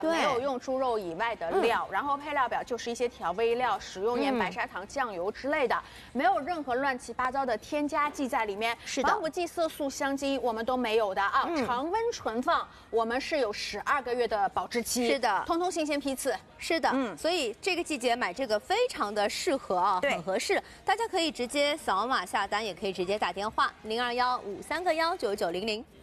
没有用猪肉以外的料，然后配料表就是一些调味料、食用盐、白砂糖、酱油之类的，没有任何乱七八糟的添加剂在里面。 是的， 防腐剂、色素、香精我们都没有的啊。常温存放，我们是有12个月的保质期。 是的， 通通新鲜批次。 是的，所以这个季节买这个非常的适合啊，很合适。大家可以直接扫码下单，也可以直接打电话0215319900。